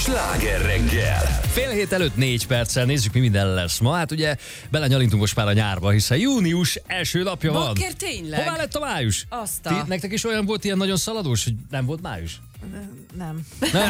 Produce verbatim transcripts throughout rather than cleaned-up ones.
Sláger reggel! Fél hét előtt négy perccel nézzük, mi minden lesz ma. Hát ugye belenyalintunk most már a nyárba, hiszen június első napja van. Bakker, tényleg? Hová lett a május? Azt a... Ti, nektek is olyan volt ilyen nagyon szaladós, hogy nem volt május? Nem. Ne,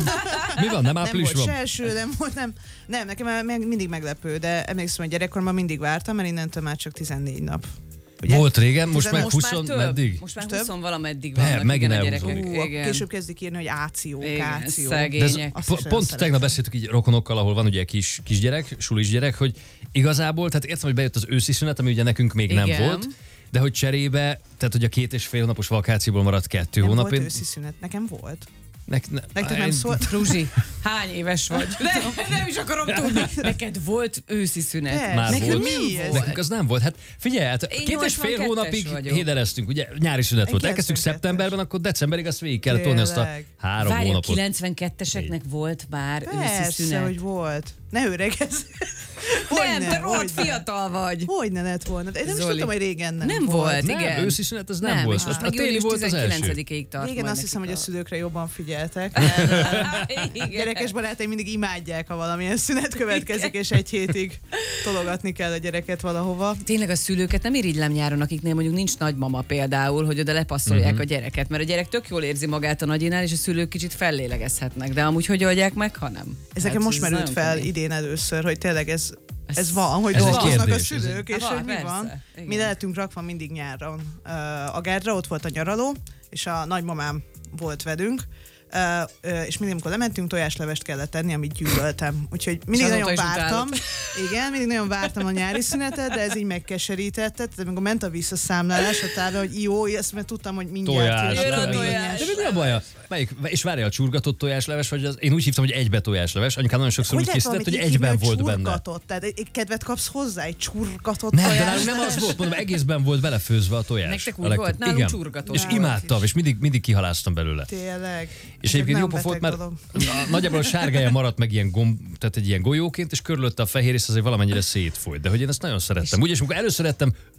mi van, nem április Nem volt van? se első, nem volt, nem. Nem, nekem meg mindig meglepő, de emlékszem, hogy gyerekkoromban mindig vártam, mert innentől már csak tizennégy nap. Ugye? Volt régen, most meg Most húsz már több. meddig? Most már Több? húsz valameddig Ne, vannak megint igen, a elhúzódik. gyerekek. Ú, Igen. később kezdik írni, hogy áció, Igen, káció. szegény. De ez, Lények. Azt po- is nagyon pont szeretem. tegnap beszéltük így rokonokkal, ahol van ugye kis kisgyerek, sulis gyerek, hogy igazából, tehát értem, hogy bejött az őszi szünet, ami ugye nekünk még nem Igen. volt, de hogy cserébe, tehát hogy a két és fél napos vakációból maradt kettő Nem hónap. volt én- őszi szünet, nekem volt. Nek, ne, Nektek nem én- szólt? Ruzsi, hány éves vagy? Ne, nem is akarom tudni. Neked volt őszi szünet. De, Már neked volt? mi ez? Nekünk az nem volt. Hát figyelj, hát Én két és fél nyolcvankettes hónapig vagyok. hédereztünk, ugye nyári szünet volt. Elkezdtük kilencvenkettes. szeptemberben, akkor decemberig azt végig kellett tolni azt a Tényleg. három Várj, a hónapot. kilencvenketteseknek volt már őszi Persze, szünet. hogy volt. Ne öregezz. Nem, te rohadt hogyne. fiatal vagy. Hogyne lett volna. De én nem is Zoli. tudtam, hogy régen nem, Nem volt, Nem, igen. őszi szünet az nem, Nem, volt. és most A meg téli július volt az első. tizenkilencedikéig tart. Régen majd azt hiszem, hogy a nekik szülőkre jobban figyeltek. Igen. Gyerekes barátaim mindig imádják, ha valamilyen szünet következik, és egy hétig tologatni kell a gyereket valahova. Tényleg a szülőket nem irigylem nyáron, akiknél mondjuk nincs nagymama például, hogy oda lepasszolják Mhm. uh-huh. a gyereket, mert a gyerek tök jól érzi magát a nagyinál, és a szülők kicsit fellélegezhetnek, de amúgy hogy oldják meg, ha nem? Ez nekem most merült nagyon fel kemény. idén először, hogy tényleg ez, Ez- ez van, hogy ez egy dolgoznak a kérdés, ez szülők, egy- és Van, hogy mi persze, van. igen. Mi le lettünk rakva mindig nyáron uh, a Gárdra, ott volt a nyaraló, és a nagymamám volt velünk, Uh, uh, és mindig, amikor lementünk, tojáslevest kellett tenni, amit gyűlöltem. Úgyhogy mindig azóta nagyon is vártam. utálod. Igen, mindig nagyon vártam a nyári szünetet, de ez így megkeserített. Tehát amikor ment a visszaszámlálás a távol, hogy jó, ezt mert tudtam, hogy mindjárt Tojás. jön a Jön a köményes. tojás. De mi a baja? Melyik? És várja, a csurgatott tojásleves, vagy az, én úgy hívtam, hogy egybe tojásleves. Anyukám nagyon sokszor úgy lehet készített, hogy valamit így hívni, egyben volt benne. csurgatott? Tehát egy, egy kedvet kapsz hozzá, egy csurgatott Nem, de tojás. nálunk nem az volt, mondom, egészben volt belefőzve a tojás. Nektek úgy A legtöbb- volt? Nálunk Igen. csurgatott. És Nálunk imádtam, is. és mindig, mindig kihaláztam belőle. Tényleg. És Ez egyébként nagyon jó pofont, beteg mert dolog. a- nagyjából a sárgája maradt meg ilyen gomb, tehát egy ilyen golyóként, és körülötte a fehér rész azért valamennyire szétfolyt. De hogy én ezt nagyon szerettem. Úgyis, amikor először ettem